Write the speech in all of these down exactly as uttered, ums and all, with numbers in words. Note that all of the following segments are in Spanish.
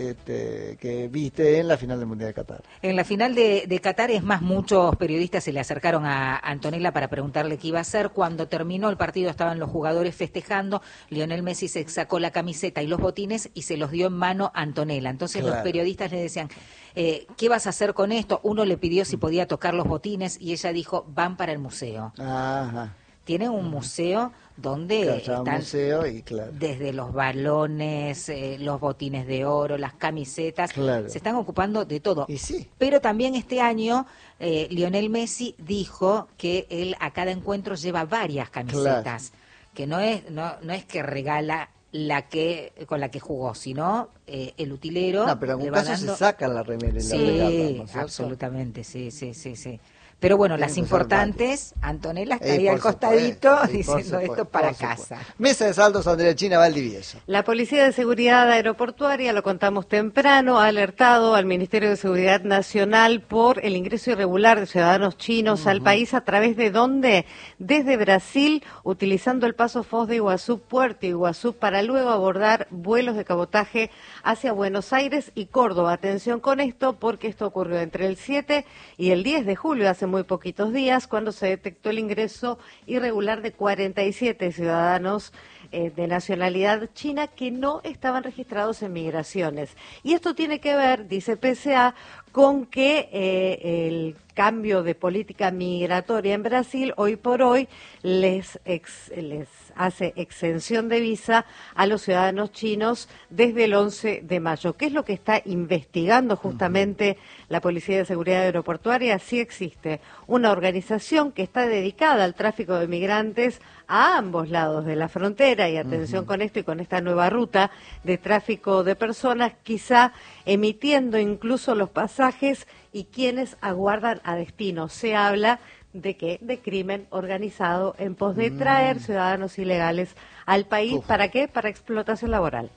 este, que viste en la final del Mundial de Qatar. En la final de, de Qatar, es más, muchos periodistas se le acercaron a Antonella para preguntarle qué iba a hacer. Cuando terminó el partido estaban los jugadores festejando, Lionel Messi se sacó la camiseta y los botines y se los dio en mano a Antonella. Entonces claro. Los periodistas le decían, eh, ¿qué vas a hacer con esto? Uno le pidió si podía tocar los botines y ella dijo, van para el museo. Ajá. Tienen un museo donde claro, están museo y, claro. desde los balones, eh, los botines de oro, las camisetas, claro. Se están ocupando de todo. Y sí. Pero también este año eh, Lionel Messi dijo que él a cada encuentro lleva varias camisetas, claro. Que no es no no es que regala la que con la que jugó, sino eh, el utilero. No, pero en un caso dando... se saca la remera y sí, la regala, ¿no? Absolutamente, sí, sí, sí, sí. Pero bueno, las importantes, Antonella está ahí eh, al costadito supuesto, diciendo esto para casa. Mesa de saldos, Andrea China, Valdivieso. La Policía de Seguridad Aeroportuaria, lo contamos temprano, ha alertado al Ministerio de Seguridad Nacional por el ingreso irregular de ciudadanos chinos uh-huh. al país, a través de dónde, desde Brasil, utilizando el paso Foz de Iguazú, Puerto Iguazú, para luego abordar vuelos de cabotaje hacia Buenos Aires y Córdoba. Atención con esto, porque esto ocurrió entre el siete y el diez de julio, hace muy poquitos días, cuando se detectó el ingreso irregular de cuarenta y siete ciudadanos eh, de nacionalidad china que no estaban registrados en migraciones. Y esto tiene que ver, dice P C A, con que eh, el cambio de política migratoria en Brasil hoy por hoy les, ex, les hace exención de visa a los ciudadanos chinos desde el once de mayo. ¿Qué es lo que está investigando justamente uh-huh. la Policía de Seguridad Aeroportuaria? Sí existe una organización que está dedicada al tráfico de migrantes a ambos lados de la frontera, y atención uh-huh. con esto y con esta nueva ruta de tráfico de personas, quizá emitiendo incluso los pasajes y quienes aguardan a destino. Se habla de que de crimen organizado en pos de traer mm. ciudadanos ilegales al país. Uf. ¿Para qué? Para explotación laboral.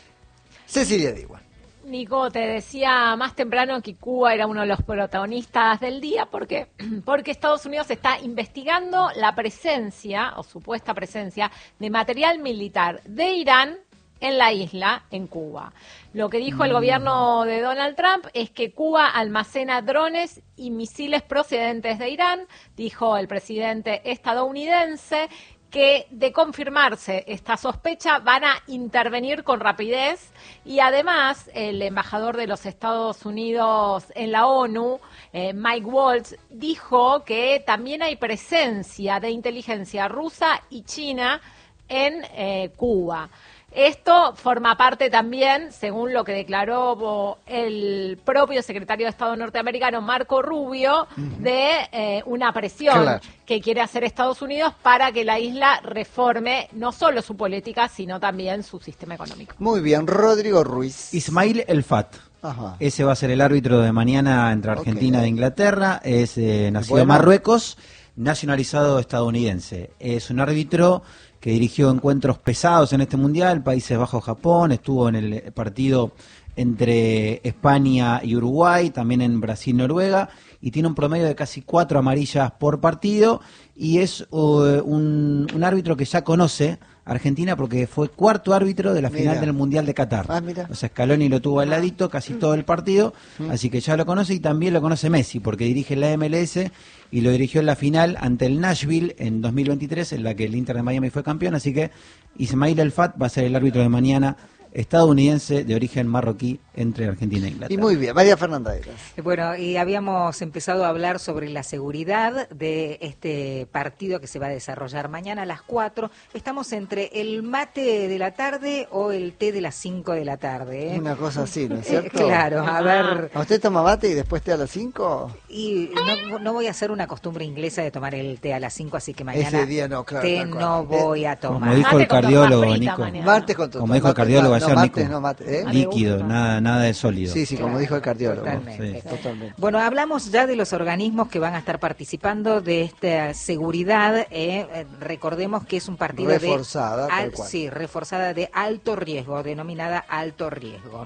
Cecilia Diwan. Nico, te decía más temprano que Cuba era uno de los protagonistas del día porque, porque Estados Unidos está investigando la presencia, o supuesta presencia, de material militar de Irán en la isla, en Cuba. Lo que dijo el gobierno de Donald Trump es que Cuba almacena drones y misiles procedentes de Irán, dijo el presidente estadounidense, que de confirmarse esta sospecha van a intervenir con rapidez, y además el embajador de los Estados Unidos en la ONU, eh, Mike Waltz, dijo que también hay presencia de inteligencia rusa y china en eh, Cuba. Esto forma parte también, según lo que declaró el propio secretario de Estado norteamericano, Marco Rubio, uh-huh. de eh, una presión claro. que quiere hacer Estados Unidos para que la isla reforme no solo su política, sino también su sistema económico. Muy bien, Rodrigo Ruiz. Ismail El Fat. Ajá. Ese va a ser el árbitro de mañana entre Argentina okay. e Inglaterra. Es eh, nacido bueno. en Marruecos, nacionalizado estadounidense. Es un árbitro que dirigió encuentros pesados en este Mundial, Países Bajos, Japón, estuvo en el partido entre España y Uruguay, también en Brasil, Noruega, y tiene un promedio de casi cuatro amarillas por partido, y es uh, un, un árbitro que ya conoce Argentina porque fue cuarto árbitro de la final mira. del Mundial de Qatar. Ah, mira. O sea, Scaloni lo tuvo al ladito casi todo el partido, mm. así que ya lo conoce, y también lo conoce Messi porque dirige la M L S y lo dirigió en la final ante el Nashville en dos mil veintitrés, en la que el Inter de Miami fue campeón, así que Ismail El Fat va a ser el árbitro de mañana, estadounidense de origen marroquí, entre Argentina e Inglaterra. Y muy bien, María Fernanda Eras. Bueno, y habíamos empezado a hablar sobre la seguridad de este partido que se va a desarrollar mañana a las cuatro. Estamos entre el mate de la tarde o el té de las cinco de la tarde. ¿eh? Una cosa así, ¿no es cierto? Eh, claro, a ver... ¿A usted toma mate y después té a las cinco? Y no, no voy a hacer una costumbre inglesa de tomar el té a las cinco, así que mañana ese día no, claro, té no voy a tomar. Como dijo el cardiólogo, Nico. Martes con Como dijo el cardiólogo ayer, no, Nico. No, mate, ¿eh? Líquido, nada, nada de sólido. Sí, sí, como claro, dijo el cardiólogo. Totalmente. Sí. Totalmente. Bueno, hablamos ya de los organismos que van a estar participando de esta seguridad. Eh, recordemos que es un partido reforzada, de... Reforzada, tal cual. Sí, reforzada de alto riesgo, denominada alto riesgo.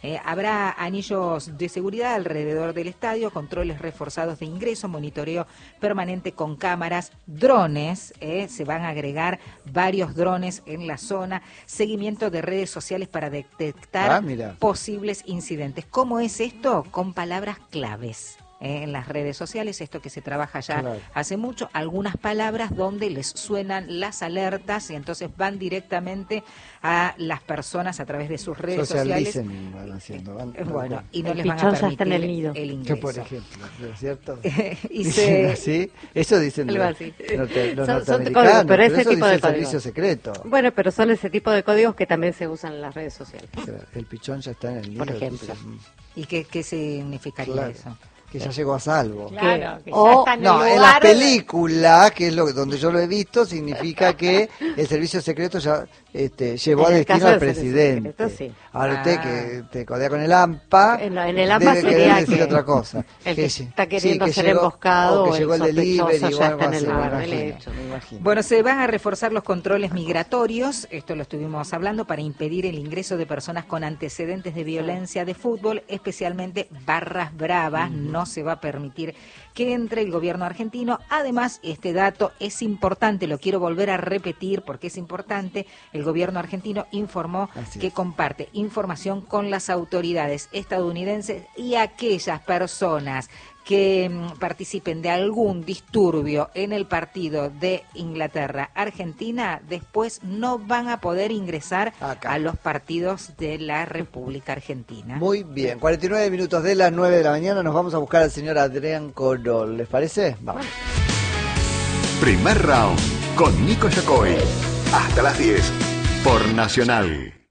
Eh, habrá anillos de seguridad alrededor del estadio, controles reforzados de ingreso, monitoreo permanente con cámaras, drones, eh, se van a agregar varios drones en la zona, seguimiento de redes sociales para detectar ah, posibles incidentes. ¿Cómo es esto? Con palabras claves. Eh, en las redes sociales, esto que se trabaja ya claro. hace mucho, algunas palabras donde les suenan las alertas y entonces van directamente a las personas a través de sus redes sociales. Y van haciendo, van, eh, bueno, y no el les van a permitir en el, nido. el ingreso. Que por ejemplo, ¿no es cierto? y se... así, eso dicen los, los, los son, son norteamericanos, pero ese pero tipo de el servicio secreto. Bueno, pero son ese tipo de códigos que también se usan en las redes sociales. O sea, el pichón ya está en el nido. Por ejemplo. ¿Y qué, qué significaría claro. eso? Que ya llegó a salvo. Claro, que o, ya está en no, el en la lugar de... película, que es lo donde yo lo he visto, significa que el servicio secreto ya este, llevó a destino al presidente. Secreto, sí. Ahora ah. usted que te codea con el AMPA, en, en el AMPA debe sería decir que otra cosa. El que, que está queriendo sí, que ser llegó, emboscado o que llegó el, el delivery o algo así, me hecho, me Bueno, se van a reforzar los controles migratorios, esto lo estuvimos hablando, para impedir el ingreso de personas con antecedentes de violencia de fútbol, especialmente barras bravas, mm. no se va a permitir que entre el gobierno argentino. Además, este dato es importante, lo quiero volver a repetir porque es importante, el gobierno argentino informó Así que es. comparte información con las autoridades estadounidenses y aquellas personas que mm, participen de algún disturbio en el partido de Inglaterra-Argentina, después no van a poder ingresar Acá. a los partidos de la República Argentina. Muy bien, cuarenta y nueve minutos de las nueve de la mañana, nos vamos a buscar al señor Adrián Corol, ¿les parece? Vamos. Primer round con Nico Yacoy, hasta las diez, por Nacional.